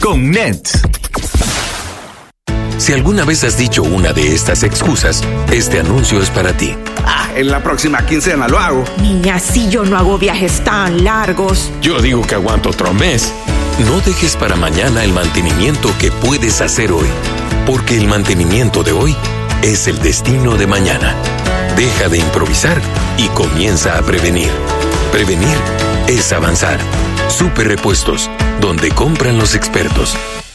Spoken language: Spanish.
con Net. Si alguna vez has dicho una de estas excusas, este anuncio es para ti. En la próxima quincena lo hago. Niña, si yo no hago viajes tan largos. Yo digo que aguanto otro mes. No dejes para mañana el mantenimiento que puedes hacer hoy, porque el mantenimiento de hoy es el destino de mañana. Deja de improvisar y comienza a prevenir. Prevenir es avanzar. Super Repuestos, donde compran los expertos.